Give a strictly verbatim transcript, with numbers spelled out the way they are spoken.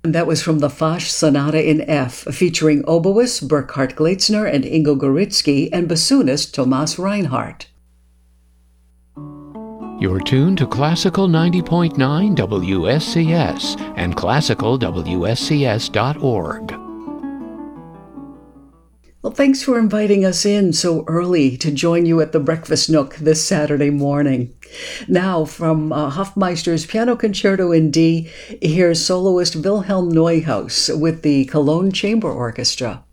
That was from the Fasch Sonata in F, featuring oboist Burkhard Gleitzner and Ingo Goritsky and bassoonist Thomas Reinhardt. You're tuned to Classical ninety point nine W S C S and classical W S C S dot org. Well, thanks for inviting us in so early to join you at the Breakfast Nook this Saturday morning. Now, from uh, Hofmeister's Piano Concerto in D, here's soloist Wilhelm Neuhaus with the Cologne Chamber Orchestra.